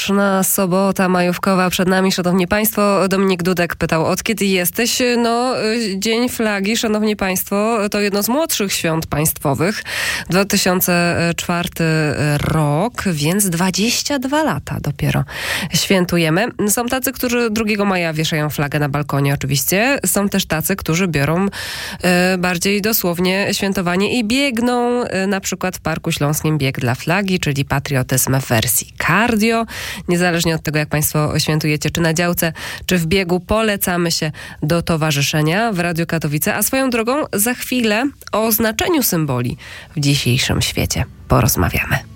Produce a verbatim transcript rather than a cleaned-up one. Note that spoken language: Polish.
Na sobota majówkowa przed nami, szanowni państwo. Dominik Dudek pytał, od kiedy jesteś? No, Dzień Flagi, szanowni państwo, to jedno z młodszych świąt państwowych. dwa tysiące czwarty rok, więc dwadzieścia dwa lata dopiero świętujemy. Są tacy, którzy drugiego maja wieszają flagę na balkonie oczywiście. Są też tacy, którzy biorą y, bardziej dosłownie świętowanie i biegną y, na przykład w Parku Śląskim Bieg dla Flagi, czyli patriotyzm w wersji cardio. Niezależnie od tego, jak państwo świętujecie, czy na działce, czy w biegu, polecamy się do towarzyszenia w Radiu Katowice. A swoją drogą za chwilę o znaczeniu symboli w dzisiejszym świecie porozmawiamy.